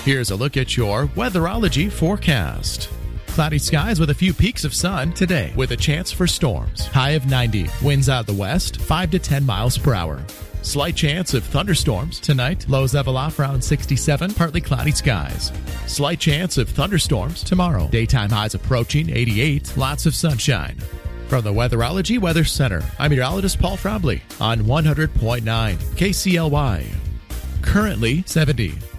Here's a look at your Weatherology forecast. Cloudy skies with a few peaks of sun today with a chance for storms. High of 90. Winds out of the west, 5 to 10 miles per hour. Slight chance of thunderstorms tonight. Lows level off around 67. Partly cloudy skies. Slight chance of thunderstorms tomorrow. Daytime highs approaching 88. Lots of sunshine. From the Weatherology Weather Center, I'm meteorologist Paul Frombley on 100.9 KCLY. Currently 70.